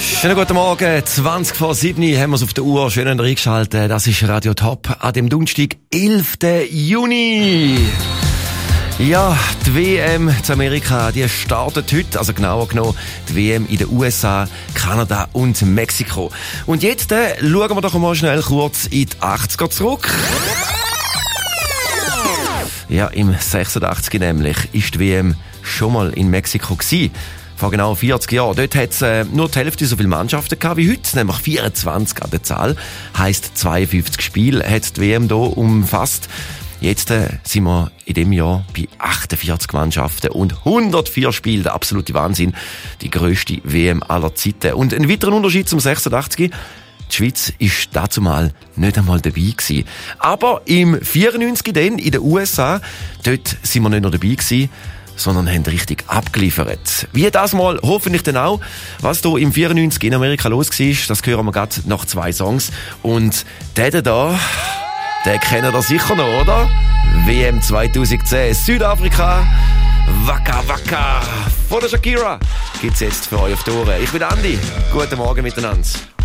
Schönen guten Morgen, 20 vor 7 haben wir es auf der Uhr, schön reingeschaltet. Das ist Radio Top an dem Donnerstag, 11. Juni. Ja, die WM zu Amerika, die startet heute, also genauer genommen die WM in den USA, Kanada und Mexiko. Und jetzt schauen wir doch mal schnell kurz in die 80er zurück. Ja, im 86 nämlich ist die WM schon mal in Mexiko gewesen. Vor genau 40 Jahren. Dort hat es nur die Hälfte so viele Mannschaften gehabt wie heute, nämlich 24 an der Zahl. Heisst 52 Spiele hat die WM hier umfasst. Jetzt sind wir in dem Jahr bei 48 Mannschaften und 104 Spiele. Der absolute Wahnsinn. Die grösste WM aller Zeiten. Und ein weiterer Unterschied zum 86. Die Schweiz ist dazumal nicht einmal dabei gewesen. Aber im 94 dann in den USA, dort sind wir nicht nur dabei gewesen, sondern haben richtig abgeliefert. Wie das mal hoffentlich dann auch. Was da im 94 in Amerika los war, das hören wir gerade nach 2 Songs. Und der da, den kennt ihr sicher noch, oder? WM 2010, Südafrika, Waka Waka von der Shakira gibt's jetzt für euch auf die Ohren. Ich bin Andi. Guten Morgen miteinander.